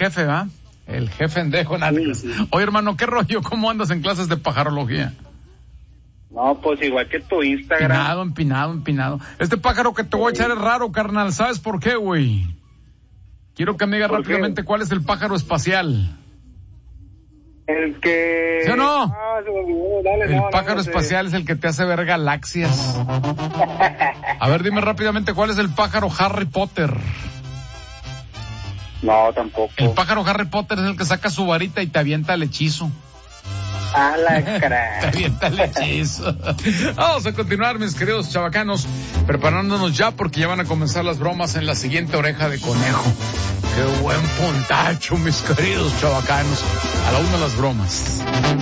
jefe, ¿va? El jefe endejo en Atlas. Sí. Oye, hermano, ¿qué rollo? ¿Cómo andas en clases de pajarología? No, pues igual que tu Instagram. Empinado. Este pájaro que te voy a echar es raro, carnal. ¿Sabes por qué, güey? Quiero que me digas rápidamente cuál es el pájaro espacial. El que... ¿Sí o no? Ah, se me olvidó. Dale, El pájaro espacial es el que te hace ver galaxias. A ver, dime rápidamente cuál es el pájaro Harry Potter. No, tampoco. El pájaro Harry Potter es el que saca su varita y te avienta el hechizo. A la Te crack. avienta el hechizo. Vamos a continuar, mis queridos chavacanos, preparándonos ya porque ya van a comenzar las bromas en la siguiente oreja de conejo. Qué buen puntacho, mis queridos chavacanos. A la una las bromas.